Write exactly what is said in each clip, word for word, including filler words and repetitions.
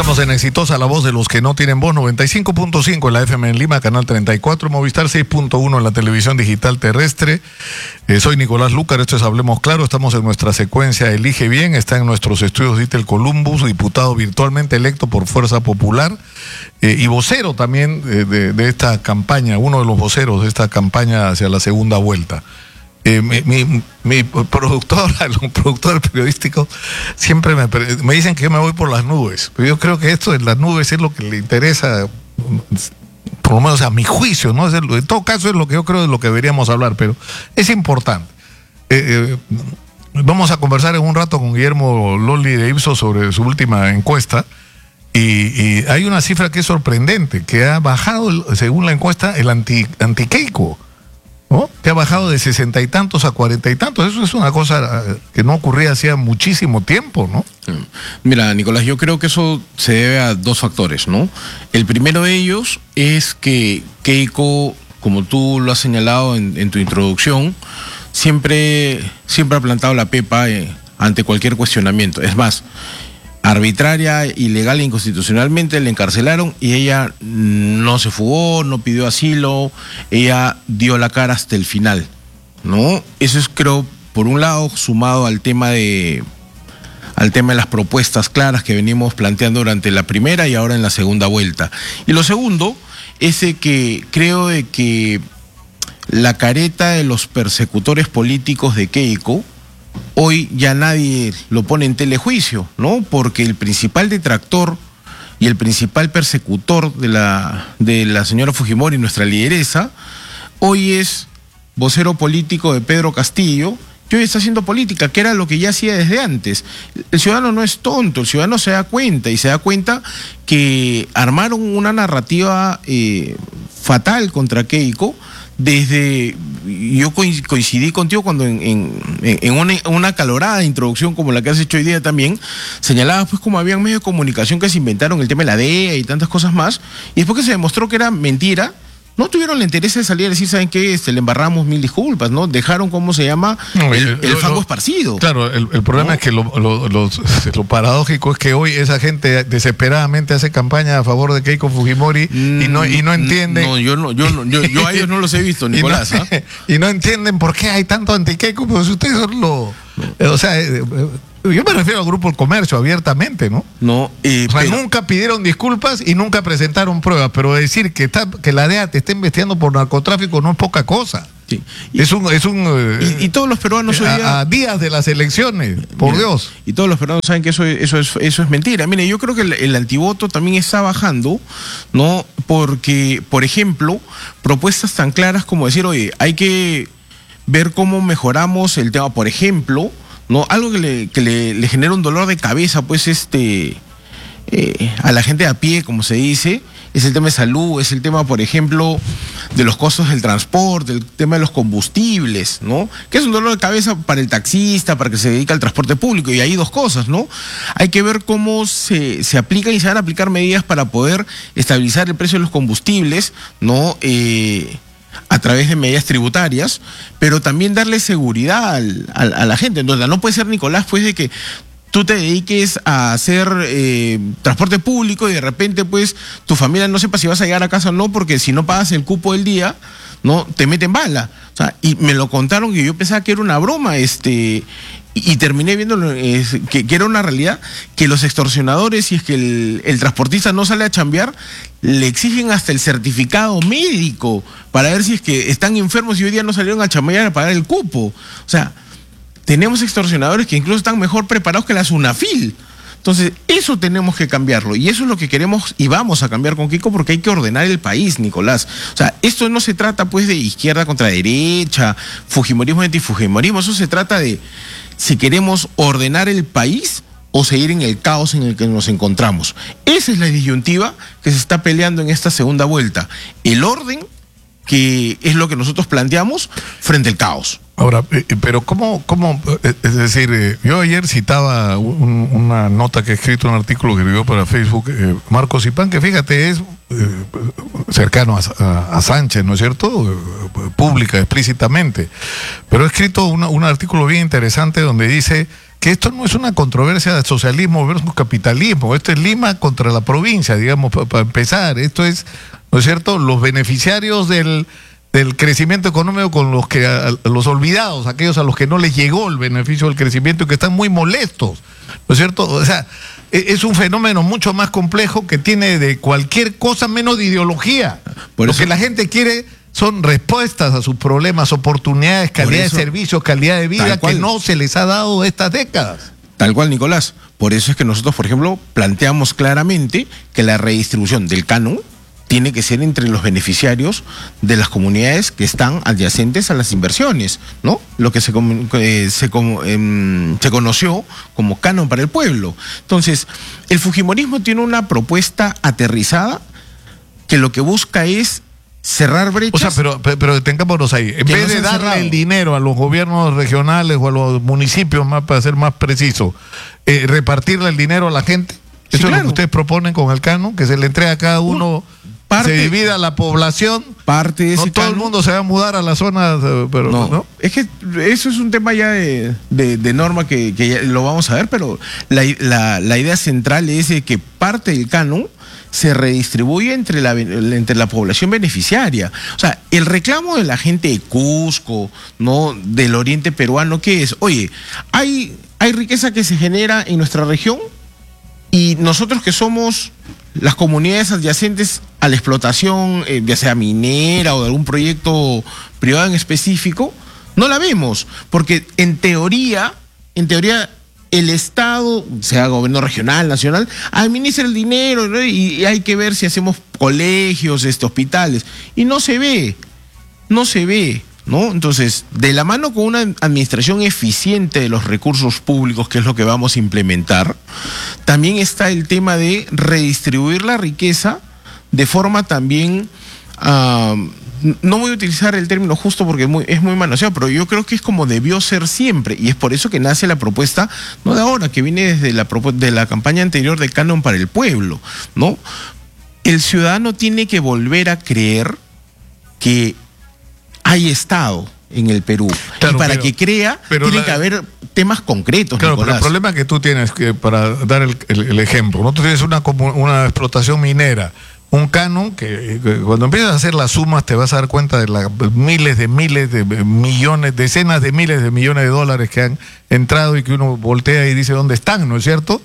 Estamos en Exitosa, la voz de los que no tienen voz, noventa y cinco punto cinco en la F M en Lima, canal treinta y cuatro, Movistar seis punto uno en la televisión digital terrestre. Eh, soy Nicolás Lúcar, esto es Hablemos Claro, estamos en nuestra secuencia Elige Bien, está en nuestros estudios Dítel Columbus, diputado virtualmente electo por Fuerza Popular eh, y vocero también eh, de, de esta campaña, uno de los voceros de esta campaña hacia la segunda vuelta. Eh, mi, mi, mi productora, el productor periodístico, siempre me, me dicen que yo me voy por las nubes, pero yo creo que esto de las nubes es lo que le interesa, por lo menos a mi juicio, ¿no? Es el, en todo caso es lo que yo creo de lo que deberíamos hablar, pero es importante. Eh, eh, vamos a conversar en un rato con Guillermo Lolli de Ipsos sobre su última encuesta, y, y hay una cifra que es sorprendente, que ha bajado, según la encuesta, el anti, anti-Keiko, ¿no? Que ha bajado de sesenta y tantos a cuarenta y tantos. Eso es una cosa que no ocurría hacía muchísimo tiempo, ¿no? Mira, Nicolás, yo creo que eso se debe a dos factores, ¿no? El primero de ellos es que Keiko, como tú lo has señalado en, en tu introducción, siempre, siempre ha plantado la pepa eh, ante cualquier cuestionamiento. Es más, arbitraria, ilegal e inconstitucionalmente, le encarcelaron y ella no se fugó, no pidió asilo, ella dio la cara hasta el final, ¿no? Eso es, creo, por un lado, sumado al tema de al tema de las propuestas claras que venimos planteando durante la primera y ahora en la segunda vuelta. Y lo segundo es de que creo de que la careta de los persecutores políticos de Keiko hoy ya nadie lo pone en telejuicio, ¿no? Porque el principal detractor y el principal persecutor de la, de la señora Fujimori, nuestra lideresa, hoy es vocero político de Pedro Castillo, que hoy está haciendo política, que era lo que ya hacía desde antes. El ciudadano no es tonto, el ciudadano se da cuenta, y se da cuenta que armaron una narrativa eh, fatal contra Keiko. Desde, yo coincidí contigo cuando en, en, en una, una acalorada introducción como la que has hecho hoy día también, señalabas pues como había medios de comunicación que se inventaron el tema de la D E A y tantas cosas más, y después que se demostró que era mentira, no tuvieron el interés de salir a decir, ¿saben qué? Este, le embarramos mil disculpas, ¿no? Dejaron, ¿cómo se llama? No, el, el, el fango lo, esparcido. Claro, el, el problema ¿no? es que lo, lo, lo, lo paradójico es que hoy esa gente desesperadamente hace campaña a favor de Keiko Fujimori mm, y no y no entienden. No, yo no, yo no, yo, yo a ellos no los he visto, Nicolás. y, no, ¿eh? y no entienden por qué hay tanto anti-Keiko, pues ustedes son lo... No. O sea... Eh, yo me refiero al Grupo El Comercio abiertamente, ¿no? No, eh, o sea, pero... nunca pidieron disculpas y nunca presentaron pruebas, pero decir que está, que la D E A te está investigando por narcotráfico no es poca cosa. Sí. Y, es un, es un y, y todos los peruanos hoy día, a, a días de las elecciones, por mira, Dios. Y todos los peruanos saben que eso, eso es, eso es mentira. Mire, yo creo que el, el antivoto también está bajando, ¿no? Porque, por ejemplo, propuestas tan claras como decir, oye, hay que ver cómo mejoramos el tema, por ejemplo. No, algo que le, que le, le genera un dolor de cabeza, pues, este, eh, a la gente de a pie, como se dice, es el tema de salud, es el tema, por ejemplo, de los costos del transporte, el tema de los combustibles, ¿no? Que es un dolor de cabeza para el taxista, para que se dedica al transporte público, y hay dos cosas, ¿no? Hay que ver cómo se, se aplican y se van a aplicar medidas para poder estabilizar el precio de los combustibles, ¿no? Eh, a través de medidas tributarias, pero también darle seguridad al, al, a la gente. Entonces, no puede ser, Nicolás, pues, de que tú te dediques a hacer eh, transporte público y de repente, pues, tu familia no sepa si vas a llegar a casa o no, porque si no pagas el cupo del día, no te meten bala. O sea, y me lo contaron que yo pensaba que era una broma, este... Y, y terminé viendo eh, que, que era una realidad, que los extorsionadores, si es que el, el transportista no sale a chambear, le exigen hasta el certificado médico para ver si es que están enfermos y hoy día no salieron a chambear a pagar el cupo. O sea, tenemos extorsionadores que incluso están mejor preparados que la SUNAFIL. Entonces, eso tenemos que cambiarlo, y eso es lo que queremos y vamos a cambiar con Keiko, porque hay que ordenar el país, Nicolás. O sea, esto no se trata pues de izquierda contra derecha, fujimorismo antifujimorismo, eso se trata de si queremos ordenar el país o seguir en el caos en el que nos encontramos. Esa es la disyuntiva que se está peleando en esta segunda vuelta. El orden, que es lo que nosotros planteamos, frente al caos. Ahora, pero ¿cómo, cómo es decir, yo ayer citaba un, una nota que he escrito, un artículo que escribió para Facebook, eh, Marcos Ipán, que fíjate, es eh, cercano a, a, a Sánchez, ¿no es cierto? Pública, explícitamente. Pero he escrito una, un artículo bien interesante donde dice que esto no es una controversia de socialismo versus capitalismo, esto es Lima contra la provincia, digamos, para pa empezar. Esto es, ¿no es cierto?, los beneficiarios del, del crecimiento económico con los que a, a los olvidados, aquellos a los que no les llegó el beneficio del crecimiento y que están muy molestos, ¿no es cierto? O sea, es un fenómeno mucho más complejo que tiene de cualquier cosa menos de ideología. Por Lo eso, que la gente quiere son respuestas a sus problemas, oportunidades, calidad eso, de servicios, calidad de vida que no se les ha dado estas décadas. Tal cual, Nicolás. Por eso es que nosotros, por ejemplo, planteamos claramente que la redistribución del canon tiene que ser entre los beneficiarios de las comunidades que están adyacentes a las inversiones, ¿no? Lo que se, eh, se, eh, se conoció como canon para el pueblo. Entonces, el fujimorismo tiene una propuesta aterrizada que lo que busca es cerrar brechas. O sea, pero, pero, pero detengámonos ahí. En vez no de darle cerrado. el dinero a los gobiernos regionales o a los municipios, más para ser más preciso, eh, repartirle el dinero a la gente. Eso sí, es claro. Lo que ustedes proponen con el canon, que se le entregue a cada uno... No. Parte, se divida la población, parte de ese no todo canon. El mundo se va a mudar a las zonas, pero no, no. Es que eso es un tema ya de, de, de norma que, que ya lo vamos a ver, pero la, la, la idea central es de que parte del canon se redistribuye entre la, entre la población beneficiaria. O sea, el reclamo de la gente de Cusco, ¿no?, del oriente peruano, ¿qué es? Oye, hay, hay riqueza que se genera en nuestra región y nosotros que somos las comunidades adyacentes a la explotación, eh, ya sea minera o de algún proyecto privado en específico, no la vemos, porque en teoría, en teoría el Estado, sea gobierno regional, nacional, administra el dinero, ¿no?, y hay que ver si hacemos colegios, este, hospitales, y no se ve, no se ve, ¿no? Entonces, de la mano con una administración eficiente de los recursos públicos, que es lo que vamos a implementar, también está el tema de redistribuir la riqueza de forma también, uh, no voy a utilizar el término justo porque es muy, es muy manoseado, pero yo creo que es como debió ser siempre, y es por eso que nace la propuesta, no de ahora, que viene desde la, de la campaña anterior de Canon para el Pueblo, ¿no? El ciudadano tiene que volver a creer que hay Estado en el Perú. Claro, y para pero, que crea, tiene la, que haber temas concretos, claro, Nicolás. Pero el problema que tú tienes, que para dar el, el, el ejemplo, ¿no? Tú tienes una, una explotación minera, un canon que, que cuando empiezas a hacer las sumas te vas a dar cuenta de las miles de miles de millones, decenas de miles de millones de dólares que han entrado y que uno voltea y dice dónde están, ¿no es cierto?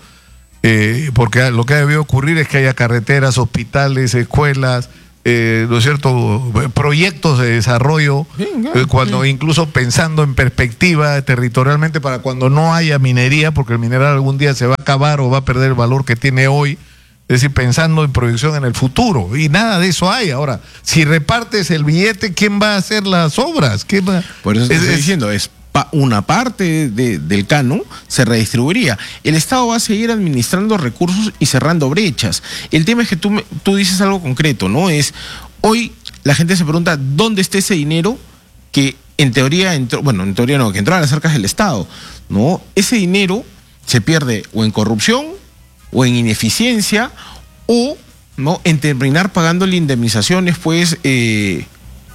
Eh, porque lo que ha debido ocurrir es que haya carreteras, hospitales, escuelas, Eh, ¿no es cierto?, proyectos de desarrollo, eh, cuando incluso pensando en perspectiva territorialmente para cuando no haya minería, porque el mineral algún día se va a acabar o va a perder el valor que tiene hoy, es decir, pensando en proyección en el futuro, y nada de eso hay. Ahora, si repartes el billete, ¿quién va a hacer las obras? ¿Quién va? Por eso es, estoy diciendo, es una parte de, del canon se redistribuiría. El Estado va a seguir administrando recursos y cerrando brechas. El tema es que tú, tú dices algo concreto, ¿no? Es, hoy la gente se pregunta dónde está ese dinero que en teoría entró, bueno, en teoría no, que entró a las arcas del Estado, ¿no? Ese dinero se pierde o en corrupción, o en ineficiencia, o, ¿no?, en terminar pagándole indemnizaciones, pues, eh,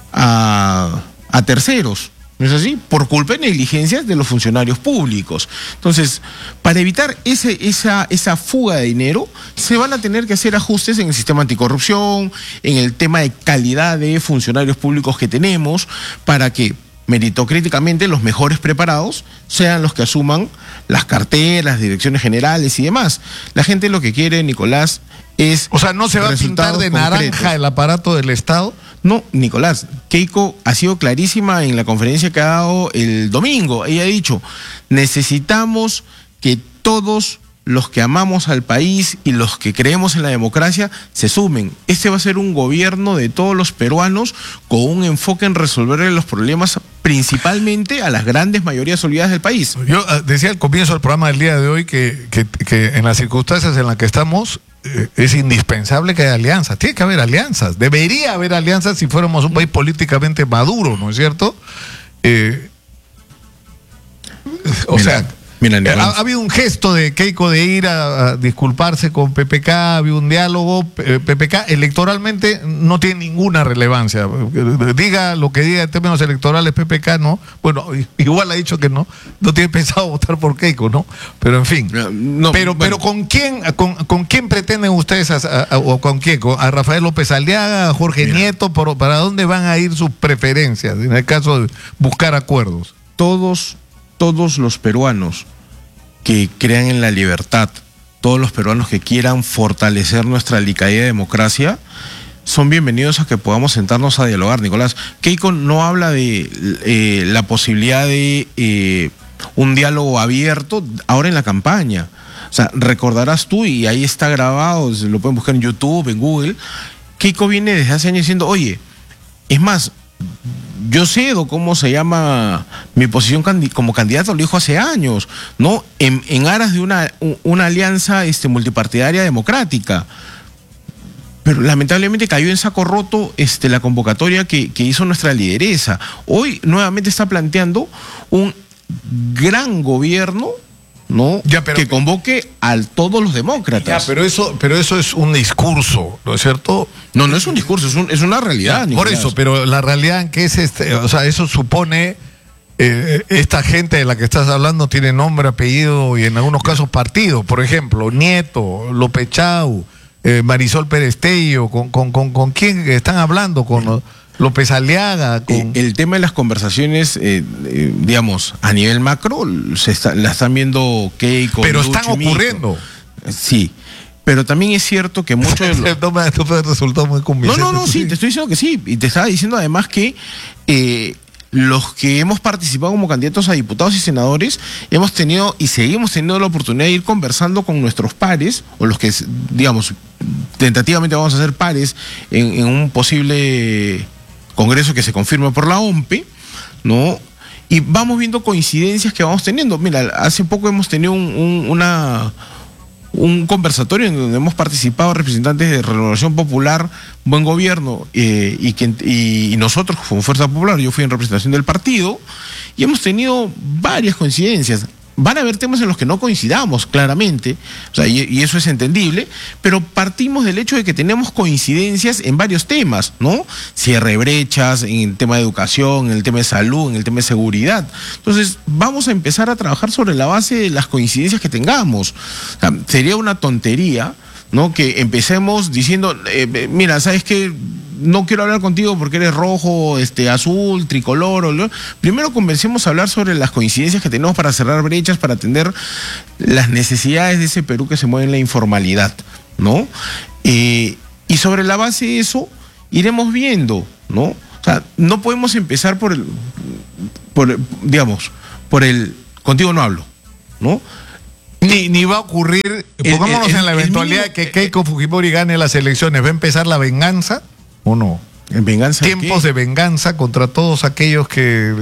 a, a terceros. ¿No es así? Por culpa de negligencias de los funcionarios públicos. Entonces, para evitar ese, esa, esa fuga de dinero, se van a tener que hacer ajustes en el sistema anticorrupción, en el tema de calidad de funcionarios públicos que tenemos, para que meritocríticamente los mejores preparados sean los que asuman las carteras, direcciones generales y demás. La gente lo que quiere, Nicolás, es... O sea, ¿no se va a pintar de naranja concretos. El aparato del Estado? No, Nicolás, Keiko ha sido clarísima en la conferencia que ha dado el domingo. Ella ha dicho, necesitamos que todos los que amamos al país y los que creemos en la democracia se sumen. Este va a ser un gobierno de todos los peruanos con un enfoque en resolver los problemas principalmente a las grandes mayorías olvidadas del país. Yo uh, decía al comienzo del programa del día de hoy que, que, que en las circunstancias en las que estamos eh, es indispensable que haya alianzas. Tiene que haber alianzas. Debería haber alianzas si fuéramos un país políticamente maduro, ¿no es cierto? Eh, o Mira. sea... Mira, Eh, ha, ha habido un gesto de Keiko de ir a, a disculparse con P P K, ha habido un diálogo. eh, P P K electoralmente no tiene ninguna relevancia. Eh, Diga lo que diga en términos electorales P P K, ¿no? Bueno, i- igual ha dicho que no, no tiene pensado votar por Keiko, ¿no? Pero en fin. No, pero, bueno. pero ¿con quién, con, con quién pretenden ustedes, a- a- a- o con quién? ¿Con- ¿A Rafael López Aliaga, a Jorge Mira. Nieto? Por, ¿Para dónde van a ir sus preferencias en el caso de buscar acuerdos? Todos, todos los peruanos que crean en la libertad, todos los peruanos que quieran fortalecer nuestra alicaída democracia, son bienvenidos a que podamos sentarnos a dialogar, Nicolás. Keiko no habla de eh, la posibilidad de eh, un diálogo abierto ahora en la campaña. O sea, recordarás tú, y ahí está grabado, se lo pueden buscar en YouTube, en Google, Keiko viene desde hace años diciendo, oye, es más, yo cedo cómo se llama mi posición candi- como candidato, lo dijo hace años, ¿no? En, en aras de una, u- una alianza este, multipartidaria democrática. Pero lamentablemente cayó en saco roto este, la convocatoria que, que hizo nuestra lideresa. Hoy nuevamente está planteando un gran gobierno, ¿no? Ya, pero- que convoque a todos los Ya, demócratas. pero eso, pero eso es un discurso, ¿no es cierto? No, no es un discurso, es, un- es una realidad. Por Nicolás. eso, pero la realidad en que es este, o sea, eso supone eh, esta gente de la que estás hablando tiene nombre, apellido y en algunos casos partido. Por ejemplo, Nieto, López Chau, eh, Marisol Perestello, con, con, con, con quién están hablando, con López Aliaga, con Eh, el tema de las conversaciones, eh, eh, digamos, a nivel macro, se está- la están viendo Keiko. pero Lucho están y Mito. ocurriendo. Sí, pero también es cierto que muchos de los... no, me, no me resultó muy No, convincente. no, no, sí, te estoy diciendo que sí. Y te estaba diciendo además que eh, los que hemos participado como candidatos a diputados y senadores, hemos tenido y seguimos teniendo la oportunidad de ir conversando con nuestros pares, o los que, digamos, tentativamente vamos a ser pares en, en un posible congreso que se confirme por la O M P E, ¿no? Y vamos viendo coincidencias que vamos teniendo. Mira, hace poco hemos tenido un, un- una... un conversatorio en donde hemos participado representantes de Renovación Popular, Buen Gobierno, eh, y, que, y, y nosotros como Fuerza Popular, yo fui en representación del partido, y hemos tenido varias coincidencias. Van a haber temas en los que no coincidamos, claramente, o sea, y, y eso es entendible, pero partimos del hecho de que tenemos coincidencias en varios temas, ¿no? Cierre de brechas, en el tema de educación, en el tema de salud, en el tema de seguridad. Entonces, vamos a empezar a trabajar sobre la base de las coincidencias que tengamos. O sea, sería una tontería, ¿no? Que empecemos diciendo, eh, mira, ¿sabes qué? No quiero hablar contigo porque eres rojo, este, azul, tricolor. O lo... Primero comencemos a hablar sobre las coincidencias que tenemos para cerrar brechas, para atender las necesidades de ese Perú que se mueve en la informalidad, ¿no? Eh, y sobre la base de eso, iremos viendo, ¿no? O sea, no podemos empezar por el, por, digamos, por el, contigo no hablo, ¿no? Ni, ni va a ocurrir, El- pongámonos el- en la el eventualidad mismo- de que Keiko Fujimori gane las elecciones, ¿va a empezar la venganza o no? ¿En venganza? Tiempos de venganza contra todos aquellos que...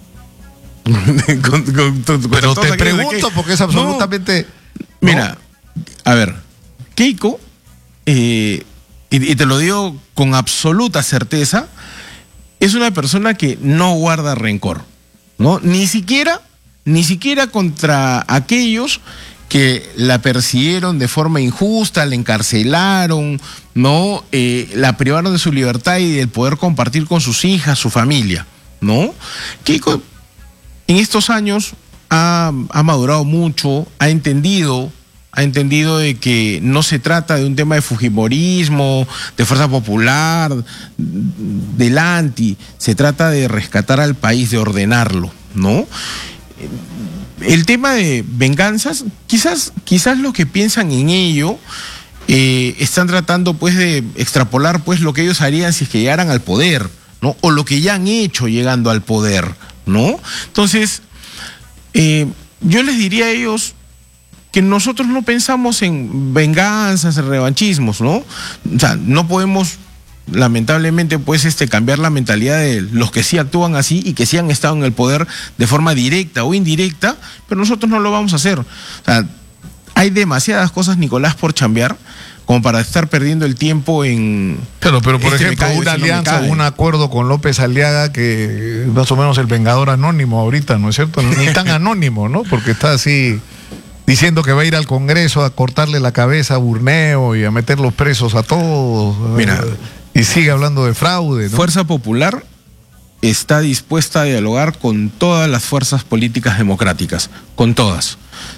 Con- con- con- Pero todos te aquellos de pregunto que- porque es No, absolutamente... Mira, a ver, Keiko, eh, y, y te lo digo con absoluta certeza, es una persona que no guarda rencor, ¿no? Ni siquiera, ni siquiera contra aquellos que la persiguieron de forma injusta, la encarcelaron, ¿no? Eh, la privaron de su libertad y del poder compartir con sus hijas, su familia, ¿no? Keiko en estos años ha, ha madurado mucho, ha entendido, ha entendido de que no se trata de un tema de fujimorismo, de fuerza popular, del anti, se trata de rescatar al país, de ordenarlo, ¿no? El tema de venganzas, quizás, quizás los que piensan en ello eh, están tratando pues de extrapolar pues lo que ellos harían si es que llegaran al poder, ¿no? O lo que ya han hecho llegando al poder, ¿no? Entonces, eh, yo les diría a ellos que nosotros no pensamos en venganzas, en revanchismos, ¿no? O sea, no podemos lamentablemente pues este cambiar la mentalidad de los que sí actúan así y que sí han estado en el poder de forma directa o indirecta, pero nosotros no lo vamos a hacer. O sea, hay demasiadas cosas, Nicolás, por chambear, como para estar perdiendo el tiempo en... Claro, pero por este ejemplo, me cae, una ese no me alianza, cae. un acuerdo con López Aliaga, que más o menos el vengador anónimo ahorita, ¿no es cierto? Ni tan anónimo, ¿no? Porque está así diciendo que va a ir al Congreso a cortarle la cabeza a Burneo y a meter los presos a todos. Mira, y sigue hablando de fraude, ¿no? Fuerza Popular está dispuesta a dialogar con todas las fuerzas políticas democráticas, con todas.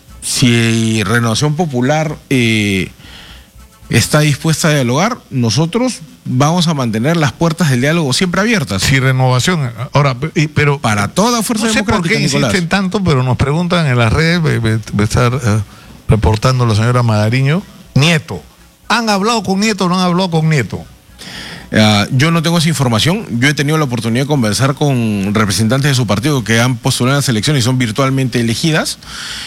Si Renovación Popular eh, está dispuesta a dialogar, nosotros vamos a mantener las puertas del diálogo siempre abiertas. Sí, Renovación. Ahora, y- pero Para toda fuerza no sé por democrática, qué Nicolás. insisten tanto, pero nos preguntan en las redes, me- me- me está eh, reportando la señora Magariño, Nieto. ¿Han hablado con Nieto o no han hablado con Nieto? Uh, yo no tengo esa información. Yo he tenido la oportunidad de conversar con representantes de su partido que han postulado en las elecciones y son virtualmente elegidas.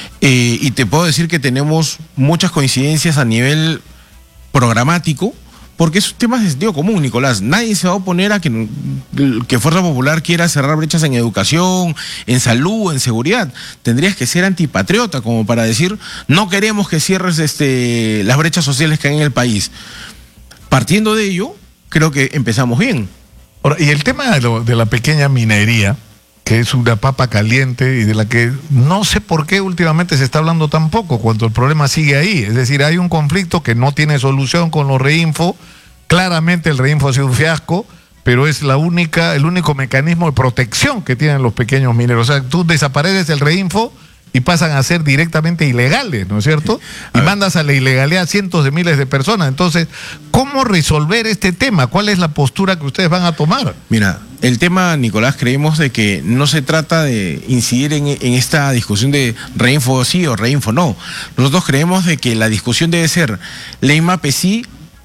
Eh, y te puedo decir que tenemos muchas coincidencias a nivel programático, porque es temas de sentido común, Nicolás. Nadie se va a oponer a que, que Fuerza Popular quiera cerrar brechas en educación, en salud, en seguridad. Tendrías que ser antipatriota como para decir, no queremos que cierres este, las brechas sociales que hay en el país. Partiendo de ello, creo que empezamos bien. Ahora, y el tema de, lo- de la pequeña minería, que es una papa caliente y de la que no sé por qué últimamente se está hablando tan poco, cuando el problema sigue ahí. Es decir, hay un conflicto que no tiene solución con los Reinfo. Claramente el Reinfo ha sido un fiasco, pero es la única, el único mecanismo de protección que tienen los pequeños mineros. O sea, tú desapareces el Reinfo y pasan a ser directamente ilegales, ¿no es cierto? Y mandas a la ilegalidad a cientos de miles de personas. Entonces, ¿cómo resolver este tema? ¿Cuál es la postura que ustedes van a tomar? Mira, el tema, Nicolás, creemos de que no se trata de incidir en, en esta discusión de Reinfo sí o Reinfo no. Nosotros creemos de que la discusión debe ser ley MAPE sí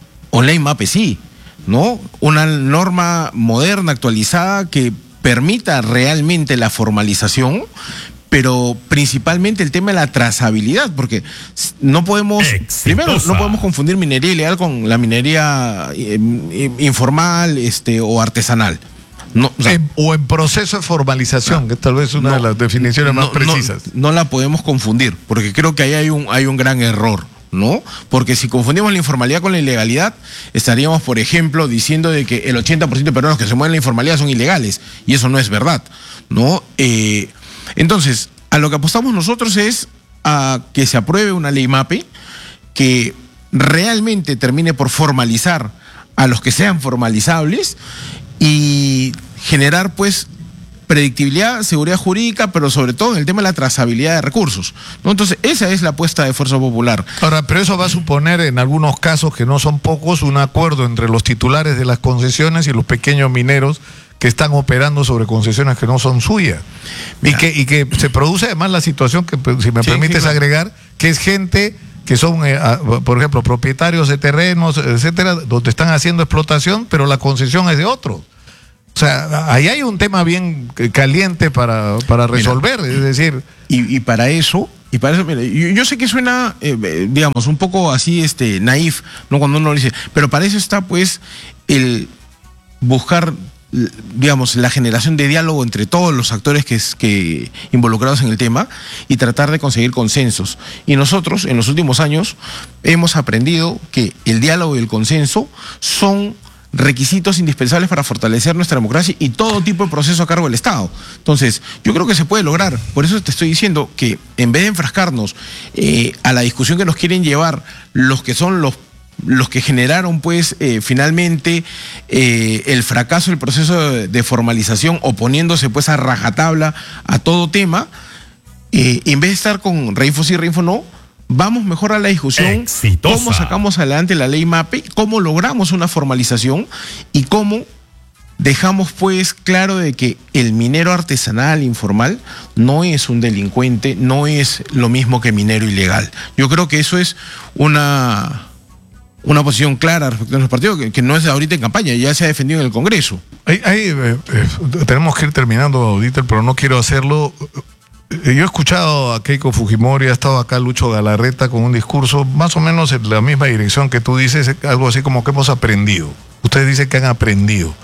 o ley MAPE sí, ¿no? Una norma moderna, actualizada, que permita realmente la formalización, pero principalmente el tema de la trazabilidad, porque no podemos, Exitosa. primero, no podemos confundir minería ilegal con la minería eh, eh, informal este, o artesanal. No, o sea, En- o en proceso de formalización, que tal vez es una no, de las definiciones más no, precisas. No, no la podemos confundir, porque creo que ahí hay un, hay un gran error, ¿no? Porque si confundimos la informalidad con la ilegalidad, estaríamos, por ejemplo, diciendo de que el ochenta por ciento de peruanos que se mueven en la informalidad son ilegales, y eso no es verdad, ¿no? Eh, entonces, a lo que apostamos nosotros es a que se apruebe una ley MAPE que realmente termine por formalizar a los que sean formalizables y generar, pues, predictibilidad, seguridad jurídica, pero sobre todo en el tema de la trazabilidad de recursos, ¿no? Entonces, esa es la apuesta de Fuerza Popular. Ahora, pero eso va a suponer en algunos casos, que no son pocos, un acuerdo entre los titulares de las concesiones y los pequeños mineros que están operando sobre concesiones que no son suyas. Y Mira. que, y que se produce además la situación que, pues, si me Sí, permites sí, claro. agregar, que es gente que son, eh, a- por ejemplo, propietarios de terrenos, etcétera, donde están haciendo explotación, pero la concesión es de otros. O sea, ahí hay un tema bien caliente para, para resolver, es decir... Y, y para eso, y para eso, mira, yo, yo sé que suena, eh, eh, digamos, un poco así, este, naif, ¿no? Cuando uno lo dice, pero para eso está, pues, el buscar, l- digamos, la generación de diálogo entre todos los actores que, es- que involucrados en el tema y tratar de conseguir consensos. Y nosotros, en los últimos años, hemos aprendido que el diálogo y el consenso son requisitos indispensables para fortalecer nuestra democracia y todo tipo de proceso a cargo del Estado. Entonces, yo creo que se puede lograr. Por eso te estoy diciendo que en vez de enfrascarnos eh, a la discusión que nos quieren llevar los que son los los que generaron, pues, eh, finalmente eh, el fracaso del proceso de, de formalización, oponiéndose, pues, a rajatabla a todo tema, eh, en vez de estar con Reinfo sí, Reinfo no, vamos mejor a la discusión. Exitosa. Cómo sacamos adelante la ley MAPE, cómo logramos una formalización y cómo dejamos, pues, claro de que el minero artesanal informal no es un delincuente, no es lo mismo que minero ilegal. Yo creo que eso es una, una posición clara respecto a nuestro partido, que, que no es de ahorita en campaña, ya se ha defendido en el Congreso. Hay- hay, eh, eh, tenemos que ir terminando, Dieter, pero no quiero hacerlo. Eh, Yo he escuchado a Keiko Fujimori, ha estado acá Lucho Galarreta con un discurso más o menos en la misma dirección que tú dices, algo así como que hemos aprendido. Ustedes dicen que han aprendido.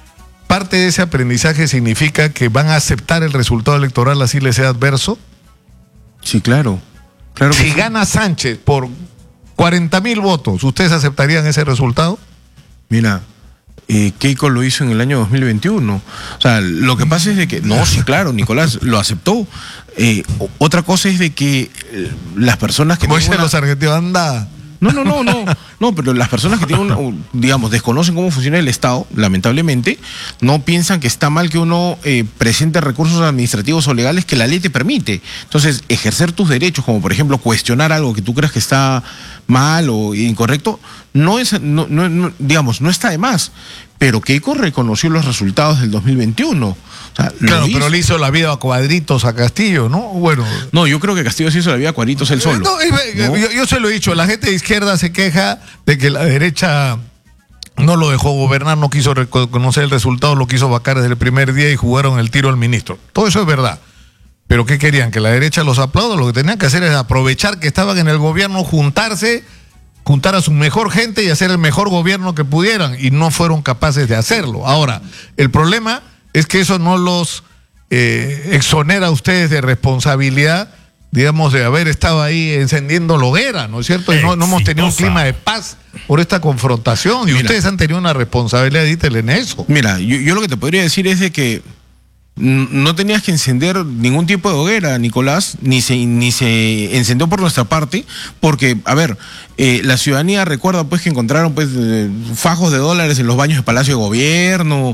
Parte de ese aprendizaje significa que van a aceptar el resultado electoral así les sea adverso. Sí, claro. Claro que si sí. gana Sánchez por cuarenta mil votos, ¿ustedes aceptarían ese resultado? Mira, eh, Keiko lo hizo en el año dos mil veintiuno. O sea, lo que pasa es de que, no, sí, claro, Nicolás lo aceptó. Eh, o- otra cosa es de que eh, las personas que Como tienen dicen una- los argentinos, anda. No, no, no, no, no, pero las personas que tienen, una- un- digamos, desconocen cómo funciona el Estado, lamentablemente, no piensan que está mal que uno eh, presente recursos administrativos o legales que la ley te permite. Entonces, ejercer tus derechos, como por ejemplo cuestionar algo que tú creas que está mal o incorrecto, no es, no, no- no- digamos, no está de más. Pero Keiko reconoció los resultados del dos mil veintiuno. O sea, lo Claro, hizo. pero le hizo la vida a cuadritos a Castillo, ¿no? Bueno. No, yo creo que Castillo se hizo la vida a cuadritos él solo. No, es- ¿no? Yo, yo se lo he dicho, la gente de izquierda se queja de que la derecha no lo dejó gobernar, no quiso reconocer el resultado, lo quiso vacar desde el primer día y jugaron el tiro al ministro. Todo eso es verdad. Pero ¿qué querían? ¿Que la derecha los aplauda? Lo que tenían que hacer es aprovechar que estaban en el gobierno, juntarse, juntar a su mejor gente y hacer el mejor gobierno que pudieran. Y no fueron capaces de hacerlo. Ahora, el problema es que eso no los eh, exonera a ustedes de responsabilidad, digamos, de haber estado ahí encendiendo la hoguera, ¿no es cierto? Y no, no hemos tenido un Exitosa. clima de paz por esta confrontación. Y Mira. ustedes han tenido una responsabilidad, dítenle en eso. Mira, yo, yo lo que te podría decir es de que mm, no tenías que encender ningún tipo de hoguera, Nicolás, ni se, ni se encendió por nuestra parte, porque, a ver, eh, la ciudadanía recuerda pues que encontraron pues eh, fajos de dólares en los baños del Palacio de Gobierno,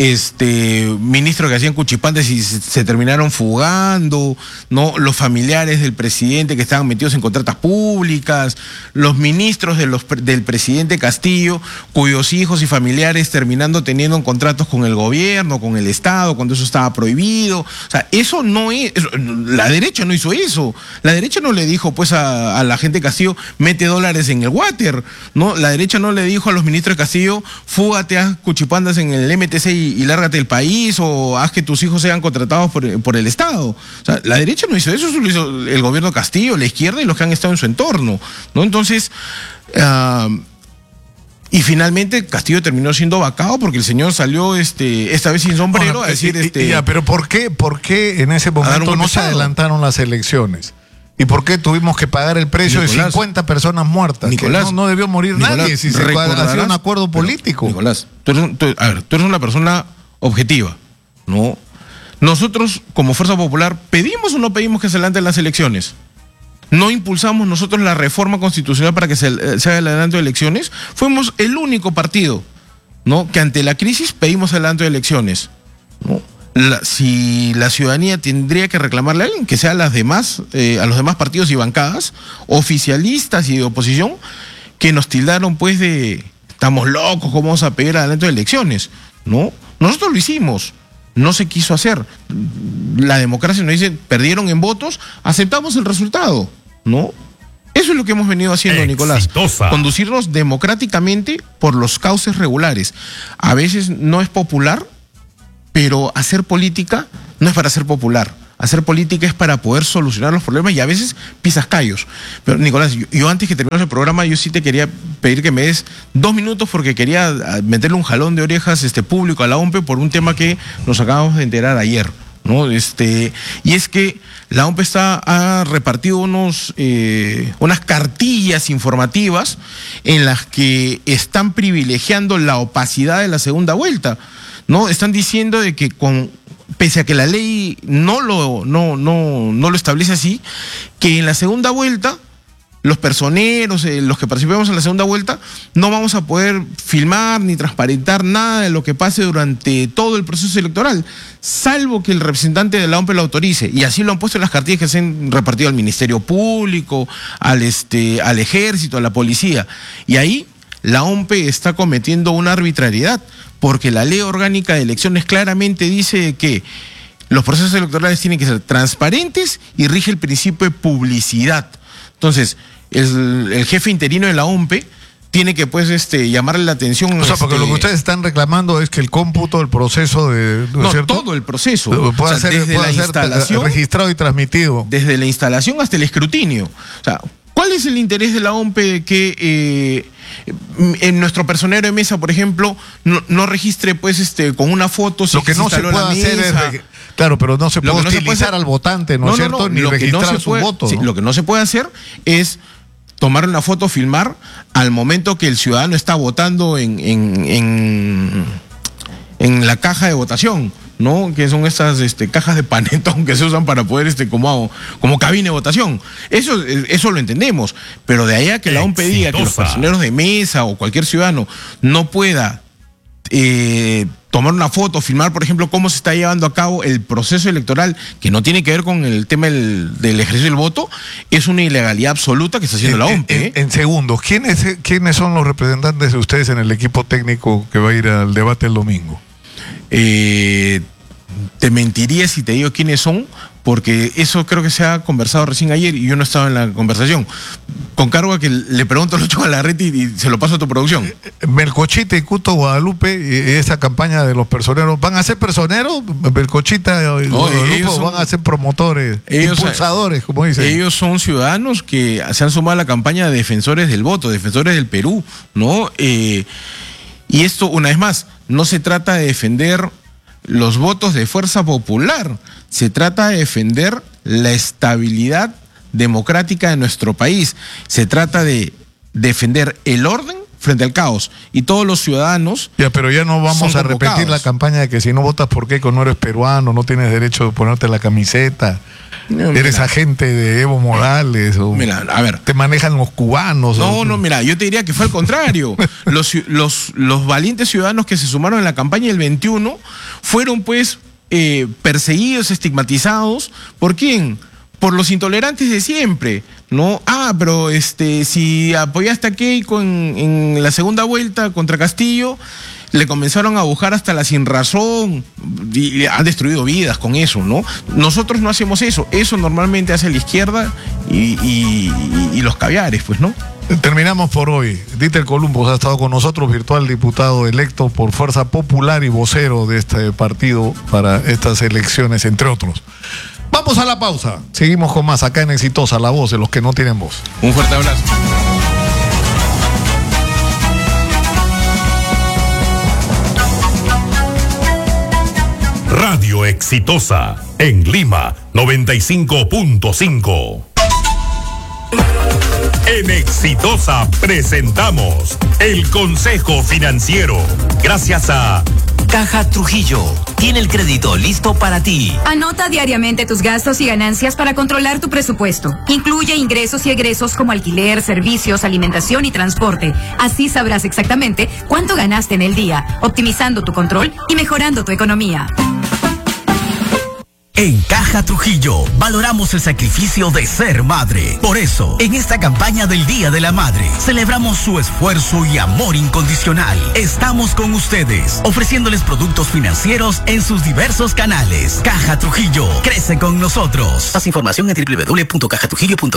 este ministros que hacían cuchipantes y se, se terminaron fugando, ¿no? Los familiares del presidente que estaban metidos en contratas públicas, los ministros de los, pre- del presidente Castillo, cuyos hijos y familiares terminando teniendo contratos con el gobierno, con el Estado, cuando eso estaba prohibido. O sea, eso no es, eso- la derecha no hizo eso. La derecha no le dijo pues a, a la gente de Castillo, mete dólares en el water, ¿no? La derecha no le dijo a los ministros de Castillo, fúgate, haz cuchipandas en el M T C y, y lárgate del país, o haz que tus hijos sean contratados por, por el Estado. O sea, la derecha no hizo eso, eso lo hizo el gobierno Castillo, la izquierda y los que han estado en su entorno, ¿no? Entonces, ah, y finalmente Castillo terminó siendo vacado porque el señor salió este esta vez sin sombrero Bueno, a decir y- y- este ya, pero ¿por qué, por qué en ese dar un momento golpe no de se Estado? adelantaron las elecciones? ¿Y por qué tuvimos que pagar el precio de Nicolás, cincuenta personas muertas? Que Nicolás, no, no debió morir Nicolás, nadie si se recordarás- hacía un acuerdo pero, político. Nicolás, tú eres, un- tú- a ver, tú eres una persona objetiva, ¿no? Nosotros, como Fuerza Popular, ¿pedimos o no pedimos que se adelanten las elecciones? ¿No impulsamos nosotros la reforma constitucional para que se, eh, se haga el adelanto de elecciones? Fuimos el único partido, ¿no?, que ante la crisis pedimos adelanto de elecciones, ¿no? La- si la ciudadanía tendría que reclamarle a alguien, que sea a las demás, eh, a los demás partidos y bancadas, oficialistas y de oposición, que nos tildaron pues de estamos locos, ¿cómo vamos a pedir adelanto de elecciones? ¿No? Nosotros lo hicimos, no se quiso hacer. La democracia nos dice, perdieron en votos, aceptamos el resultado, ¿no? Eso es lo que hemos venido haciendo, Nicolás. Exitosa. Conducirnos democráticamente por los cauces regulares. A veces no es popular, pero hacer política no es para ser popular. Hacer política es para poder solucionar los problemas y a veces pisas callos. Pero Nicolás, yo, yo antes que terminemos el programa, yo sí te quería pedir que me des dos minutos porque quería ah, meterle un jalón de orejas este, público a la O M P E por un tema que nos acabamos de enterar ayer, ¿no? Este, y es que la O M P E está, ha repartido unos, eh, unas cartillas informativas en las que están privilegiando la opacidad de la segunda vuelta, ¿no? Están diciendo de que con pese a que la ley no lo, no, no, no lo establece así, que en la segunda vuelta, los personeros, eh, los que participemos en la segunda vuelta, no vamos a poder filmar ni transparentar nada de lo que pase durante todo el proceso electoral, salvo que el representante de la O M P E lo autorice. Y así lo han puesto en las cartillas que se han repartido al Ministerio Público, al, este, al Ejército, a la Policía. Y ahí la O M P E está cometiendo una arbitrariedad, porque la ley orgánica de elecciones claramente dice que los procesos electorales tienen que ser transparentes y rige el principio de publicidad. Entonces, el, el jefe interino de la O M P E tiene que pues este llamarle la atención. O sea, porque este, lo que ustedes están reclamando es que el cómputo del proceso de... ¿no no, es cierto? todo el proceso. Puede O sea, ser, desde puede la ser instalación, registrado y transmitido. desde la instalación hasta el escrutinio. O sea, ¿Cuál es el interés de la O M P de que eh, en nuestro personero de mesa, por ejemplo, no, no registre pues este con una foto si lo que no se puede hacer es, claro, pero no se puede no utilizar se puede al votante, ¿no, no es cierto? No, no, ni registrar no su puede, voto. Sí, ¿no? Lo que no se puede hacer es tomar una foto, filmar al momento que el ciudadano está votando en, en, en, en la caja de votación, ¿no? Que son estas este, cajas de panetón que se usan para poder, este, como, como cabina de votación. Eso, eso lo entendemos, pero de ahí a que la O M P diga que los personeros de mesa o cualquier ciudadano no pueda eh, tomar una foto, filmar, por ejemplo, cómo se está llevando a cabo el proceso electoral, que no tiene que ver con el tema del, del ejercicio del voto, es una ilegalidad absoluta que está haciendo en, la O M P. En, ¿eh? en segundos, ¿quiénes, ¿quiénes son los representantes de ustedes en el equipo técnico que va a ir al debate el domingo? Eh, te mentiría si te digo quiénes son, porque eso creo que se ha conversado recién ayer y yo no estaba en la conversación. Con cargo a que le pregunto a Lucho Galarreta y, y se lo paso a tu producción. Melcochita y Cuto Guadalupe, y esa campaña de los personeros, ¿van a ser personeros? Melcochita y Guadalupe son, van a ser promotores, ellos, impulsadores, como dicen. Ellos son ciudadanos que se han sumado a la campaña de defensores del voto, defensores del Perú, ¿no? Eh, y esto, una vez más, no se trata de defender los votos de Fuerza Popular, se trata de defender la estabilidad democrática de nuestro país, se trata de defender el orden frente al caos, y todos los ciudadanos. Ya, pero ya no vamos a repetir la campaña de que si no votas por qué, no eres peruano, no tienes derecho de ponerte la camiseta. No, eres mira, agente de Evo Morales, o mira, a ver, te manejan los cubanos. No, o... no, mira, yo te diría que fue al contrario. los, los, los valientes ciudadanos que se sumaron en la campaña del veintiuno fueron pues eh, perseguidos, estigmatizados. ¿Por quién? Por los intolerantes de siempre, ¿no? Ah, pero este, si apoyaste a Keiko en, en la segunda vuelta contra Castillo, le comenzaron a buscar hasta la sinrazón y han destruido vidas con eso, ¿no? Nosotros no hacemos eso, eso normalmente hace la izquierda y, y, y, y los caviares, pues, ¿no? Terminamos por hoy. Dieter Columbus ha estado con nosotros, virtual diputado electo por Fuerza Popular y vocero de este partido para estas elecciones, entre otros. Vamos a la pausa. Seguimos con más acá en Exitosa, la voz de los que no tienen voz. Un fuerte abrazo. Radio Exitosa en Lima noventa y cinco punto cinco. En Exitosa presentamos el Consejo Financiero. Gracias a Caja Trujillo. Tiene el crédito listo para ti. Anota diariamente tus gastos y ganancias para controlar tu presupuesto. Incluye ingresos y egresos como alquiler, servicios, alimentación y transporte. Así sabrás exactamente cuánto ganaste en el día, optimizando tu control y mejorando tu economía. En Caja Trujillo valoramos el sacrificio de ser madre. Por eso, en esta campaña del Día de la Madre, celebramos su esfuerzo y amor incondicional. Estamos con ustedes, ofreciéndoles productos financieros en sus diversos canales. Caja Trujillo, crece con nosotros. Más información en doble u doble u doble u punto caja trujillo punto com.